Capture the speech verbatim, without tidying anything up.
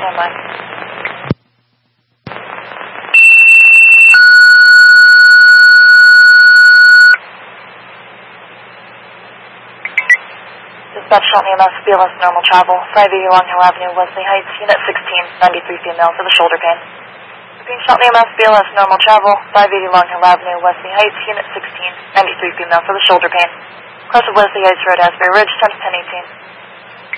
stand by. Dispatch Shelton E M S, B L S normal travel, five eighty Long Hill Avenue, Wesley Heights, Unit sixteen, ninety-three female for the shoulder pain. Repeating Shelton E M S, B L S normal travel, five eighty Long Hill Avenue, Wesley Heights, Unit sixteen, ninety-three female for the shoulder pain. Cross of Wesley Heights Road, Asbury Ridge, ten to ten eighteen.